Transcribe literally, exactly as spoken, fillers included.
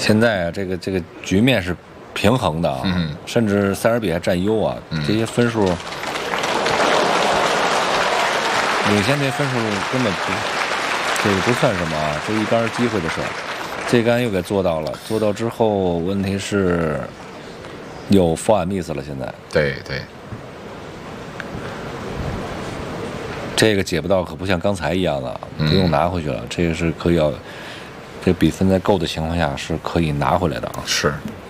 现在啊，这个这个局面是平衡的啊， 嗯、 甚至塞尔比亚占优啊， 嗯、 这些分数领先这分数根本不，这个不算什么啊，这一杆机会的事儿。这杆又给做到了，做到之后，问题是有 four miss 了，现在。 对对。 这个解不到，可不像刚才一样的，不用拿回去了。嗯、这个是可以要，这个比分在够的情况下是可以拿回来的啊。 是。